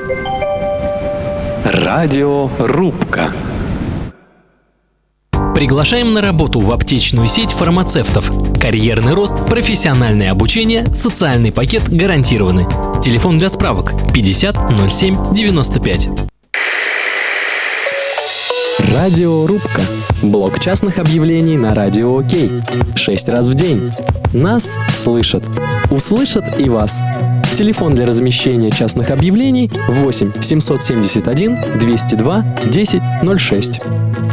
Радиорубка. Приглашаем на работу в аптечную сеть фармацевтов. Карьерный рост, профессиональное обучение, социальный пакет гарантированы. Телефон для справок 50 07 95. Радиорубка. Блок частных объявлений на Радио Окей. 6 раз в день. Нас слышат. Услышат и вас. Телефон для размещения частных объявлений 8 771 202 10 06.